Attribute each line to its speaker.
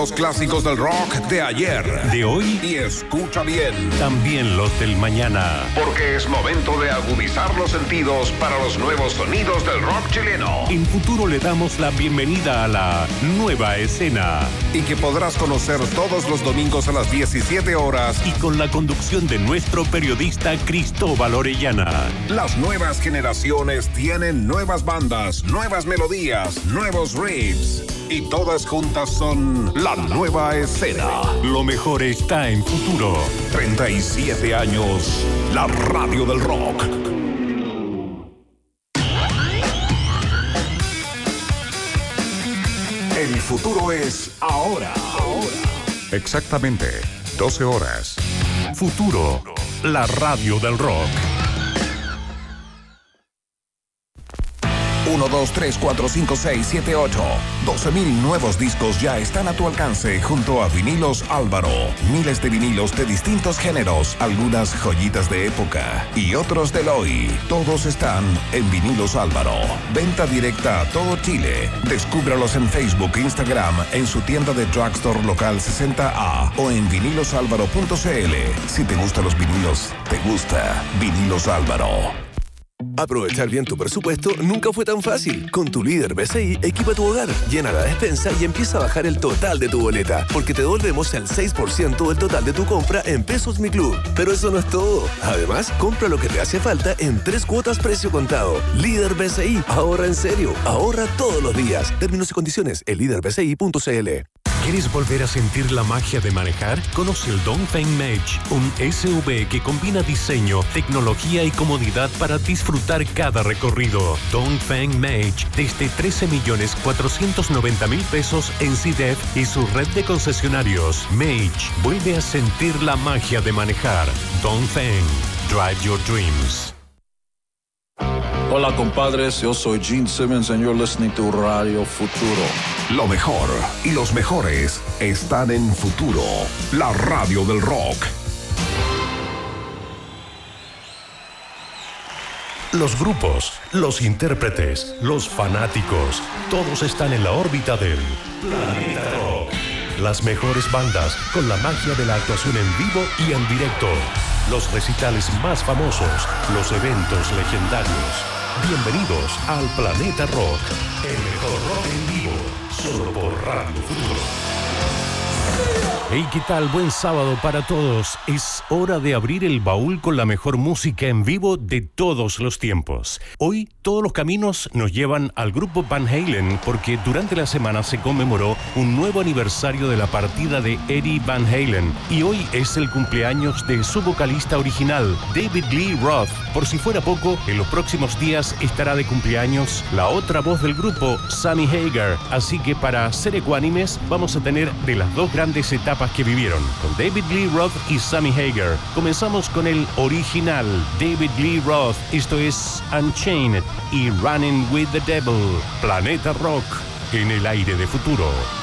Speaker 1: Los clásicos del rock de ayer,
Speaker 2: de hoy
Speaker 1: y escucha bien,
Speaker 2: también los del mañana.
Speaker 1: Porque es momento de agudizar los sentidos para los nuevos sonidos del rock chileno.
Speaker 2: En Futuro le damos la bienvenida a la nueva escena.
Speaker 1: Y que podrás conocer todos los domingos a las 17 horas.
Speaker 2: Y con la conducción de nuestro periodista Cristóbal Orellana.
Speaker 1: Las nuevas generaciones tienen nuevas bandas, nuevas melodías, nuevos riffs. Y todas juntas son la nueva escena.
Speaker 2: Lo mejor está en Futuro.
Speaker 1: 37 años, la radio del rock. El futuro es ahora.
Speaker 3: Exactamente, 12 horas.
Speaker 2: Futuro, la radio del rock.
Speaker 1: 1, 2, 3, 4, 5, 6, 7, 8. 12,000 nuevos discos ya están a tu alcance junto a Vinilos Álvaro. Miles de vinilos de distintos géneros, algunas joyitas de época y otros del hoy. Todos están en Vinilos Álvaro. Venta directa a todo Chile. Descúbralos en Facebook, Instagram, en su tienda de drugstore local 60A o en vinilosalvaro.cl. Si te gustan los vinilos, te gusta Vinilos Álvaro.
Speaker 4: Aprovechar bien tu presupuesto nunca fue tan fácil. Con tu líder BCI, equipa tu hogar, llena la despensa y empieza a bajar el total de tu boleta, porque te devolvemos el 6% del total de tu compra en Pesos Mi Club. Pero eso no es todo. Además, compra lo que te hace falta en 3 cuotas precio contado. Líder BCI, ahorra en serio, ahorra todos los días. Términos y condiciones en líderbci.cl.
Speaker 2: ¿Quieres volver a sentir la magia de manejar? Conoce el Dongfeng Mage, un SUV que combina diseño, tecnología y comodidad para disfrutar cada recorrido. Dongfeng Mage, desde 13.490.000 pesos en CIDEF y su red de concesionarios. Mage, vuelve a sentir la magia de manejar. Dongfeng, drive your dreams.
Speaker 5: Hola, compadres. Yo soy Gene Simmons and you're listening to Radio Futuro.
Speaker 1: Lo mejor y los mejores están en Futuro, la radio del rock.
Speaker 2: Los grupos, los intérpretes, los fanáticos, todos están en la órbita del Planeta Rock. Las mejores bandas con la magia de la actuación en vivo y en directo. Los recitales más famosos, los eventos legendarios. Bienvenidos al Planeta Rock, el mejor rock en vivo, solo por Radio Futuro. Hey, ¿qué tal? Buen sábado para todos. Es hora de abrir el baúl con la mejor música en vivo de todos los tiempos. Hoy todos los caminos nos llevan al grupo Van Halen porque durante la semana se conmemoró un nuevo aniversario de la partida de Eddie Van Halen y hoy es el cumpleaños de su vocalista original, David Lee Roth. Por si fuera poco, en los próximos días estará de cumpleaños la otra voz del grupo, Sammy Hagar. Así que para ser ecuánimes vamos a tener de las dos grandes etapas que vivieron, con David Lee Roth y Sammy Hagar. Comenzamos con el original, David Lee Roth. Esto es Unchained y Running with the Devil. Planeta Rock en el aire de Futuro.